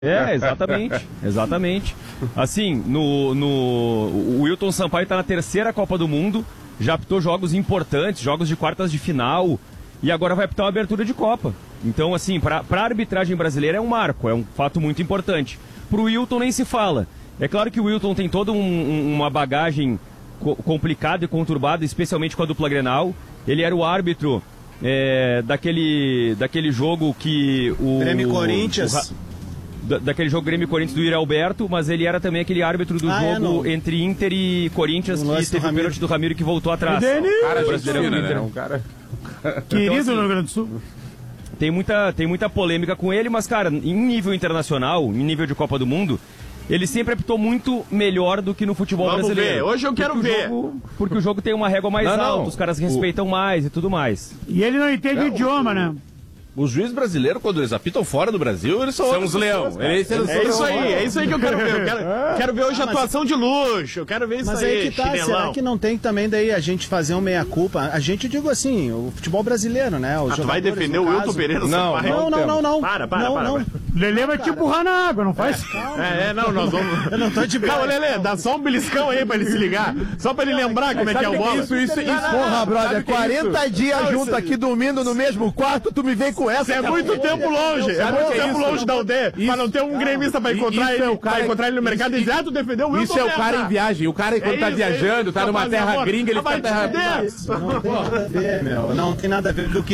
Exatamente. Assim, o Wilton Sampaio está na terceira Copa do Mundo, já apitou jogos importantes, jogos de quartas de final, e agora vai apitar uma abertura de Copa. Então, assim, para a arbitragem brasileira é um marco, é um fato muito importante. Para o Wilton nem se fala. É claro que o Wilton tem toda uma bagagem complicada e conturbada, especialmente com a dupla Grenal. Ele era o árbitro daquele jogo que o... Grêmio-Corinthians. Daquele jogo Grêmio-Corinthians do Yuri Alberto, mas ele era também aquele árbitro do jogo entre Inter e Corinthians, que teve o pênalti do Ramiro que voltou atrás. Cara brasileiro, né? Um cara... Querido então, assim, no Rio Grande do Sul. Tem muita polêmica com ele, mas, cara, em nível internacional, em nível de Copa do Mundo, ele sempre apitou muito melhor do que no futebol brasileiro. Ver. Hoje eu quero ver. Porque o jogo tem uma régua mais alta, os caras respeitam mais e tudo mais. E ele não entende o idioma, né? Os juízes brasileiros, quando eles apitam fora do Brasil, eles são os leão. É isso aí que eu quero ver. Eu quero ver hoje a atuação de luxo. Eu quero ver isso aí. Mas aí que tá, chinelão. será que não tem também daí a gente fazer um meia-culpa? A gente, digo assim, o futebol brasileiro, né? Tu vai defender o Wilton Pereira? Não. Para. Lelê vai te empurrar na água, não faz? Nós vamos... Eu não tô de bola. Calma, Lelê, dá só um beliscão aí pra ele se ligar. Só pra ele lembrar como é que é o bola. Porra, brother, 40 dias junto aqui dormindo no mesmo quarto, tu me vem com essa. É muito tempo longe. É muito tempo longe da aldeia. Pra não ter um gremista pra encontrar ele no mercado e dizer, tu defendeu o Wilton. Isso é o cara em viagem. O cara, quando tá viajando, tá numa terra gringa, ele fica... Não tem nada a ver, meu. Não tem nada a ver com o que